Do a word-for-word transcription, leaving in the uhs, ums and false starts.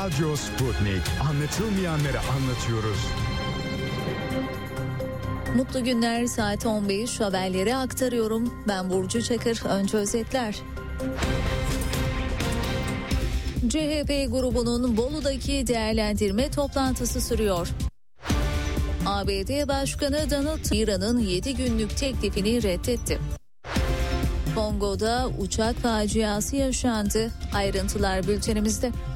Radyo Sputnik. Anlatılmayanları anlatıyoruz. Mutlu günler, saat on beş, haberleri aktarıyorum. Ben Burcu Çakır. Önce özetler. C H P grubunun Bolu'daki değerlendirme toplantısı sürüyor. A B D Başkanı Donald Trump, İran'ın yedi günlük teklifini reddetti. Kongo'da uçak faciası yaşandı. Ayrıntılar bültenimizde.